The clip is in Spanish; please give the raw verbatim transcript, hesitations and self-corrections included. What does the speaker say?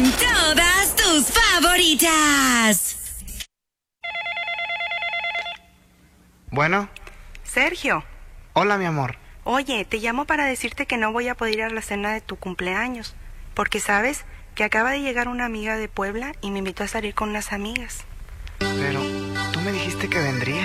con todas tus favoritas. Bueno. Sergio. Hola, mi amor. Oye, te llamo para decirte que no voy a poder ir a la cena de tu cumpleaños, porque sabes que acaba de llegar una amiga de Puebla y me invitó a salir con unas amigas. Pero tú me dijiste que vendría.